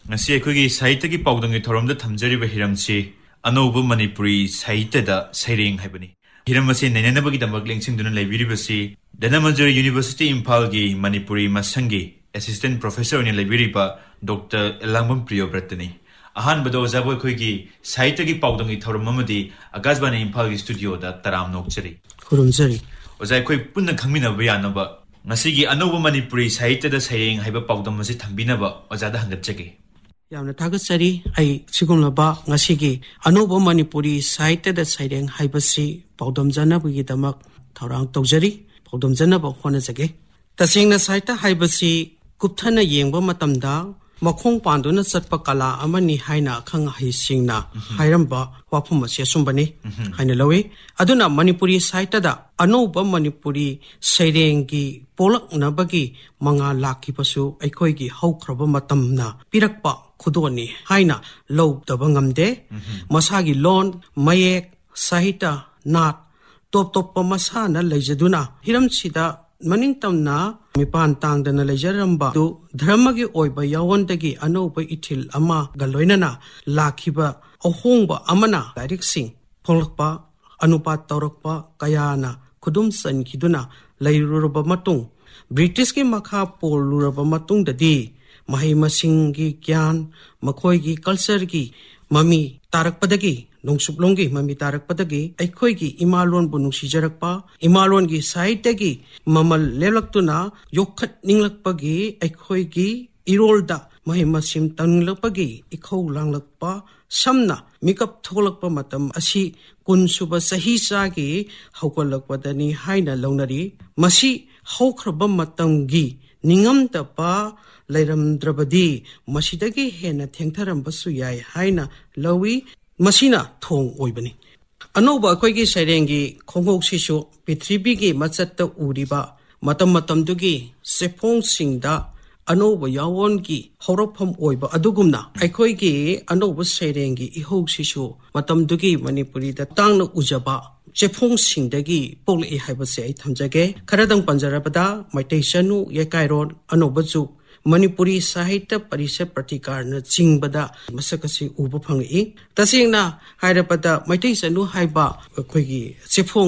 ngasi akhoi sahitya ki paudang thorom da thamjari ba hiram chi anobu manipuri sahitya da saireng haibani hiram ase nenena bagi damak lengsing duna library basi Dhanamajori University Imphal gi Manipuri masangi assistant professor in library ba Dr. Elangmam Priyobratani ahan bado jabo khoi gi sahitya ki paudang thorom amadi Akashbani Imphal gi studio da taram nokchari khurumjari ozai khoi punna khangmina ba yanaba ngasi gi anobu manipuri sahitya da saireng haiba paudam masi thambina ba ojada hangatchage yamna thagasari ai sigumlaba ngasigi anobu manipuri sahitya da saireng haibasi paudam jana bugi damak thorang tawjari paudam jana ba khona jage tasingna sahitya haibasi kupthana yengba matamda makhong panduna chatpa kala amani haina khang hai singna hairamba wafum ase sumbani haina lawi aduna manipuri sahitya da anoba manipuri sairengi polak nabagi manga lakhi pasu aikoi gi haukraba matamna pirakpa khudoni haina low tabangamde masagi lon mayek sahitya nat top top pa masana leijaduna hiram sida maning tamna mipan tangdana leijaramba du dharmagi oiba yawandagi anoba ithil ama galoinana lakhiba ahongba amana direct sing pholakpa anupat tawrakpa kayana khudum sankhiduna leiruraba matung british ki makha poluraba matung dadi mahai masingi gyan makhoi gi culture gi mami tarakpadagi nongsuplonggi mami tarakpadagi aikoi gi imalon bu nungsijarakpa imalon gi sahitya gi mamal lelaktuna yokhat ninglakpagi aikoi gi irolda mahai masim tanglakpagi ikhau langlakpa samna mikap tholakpa matam asi kunsuba sahi sagi haukalakpadani haina launari masi haukraba matamgi ningam tapa leiramdrabadi masidagi hena thengtharambasu yai haina lawi masina thong oibani anoba akoigi sairengi khongok sisu prithribi gi machatta uriba matam matam dugi sephong singda anoba yawon gi horopham oiba adugumna akoigi anoba sairengi ihok sisu matam dugi manipuri da tangna ujaba sephong singdagi poli haibase ai thamjage kharadang panjarabada maitai sanu yakairon anoba chu Manipuri Sahitya Parishad Pratikarna Chingbada Masakasi Uba Phangi Tasingna Hairapata Maitai Sanu Haiba Khoi gi Sephong